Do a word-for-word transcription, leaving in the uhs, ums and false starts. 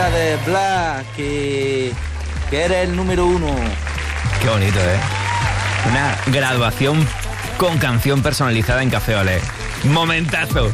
Felicidades, Blas, que, que eres el número uno. Qué bonito, ¿eh? Una graduación con canción personalizada en Café Olé. Momentazo.